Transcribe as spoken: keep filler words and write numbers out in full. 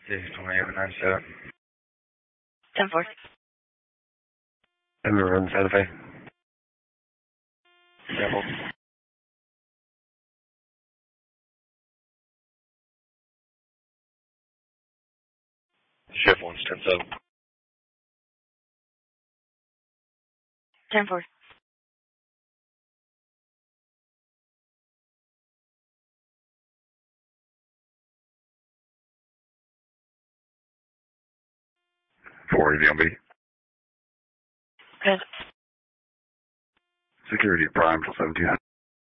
six twenty-eight nine seven. ten four. Let me run Santa Fe. Careful. Shift one, ten seven. ten four. four D M B. Good. Security Prime till seventeen hundred.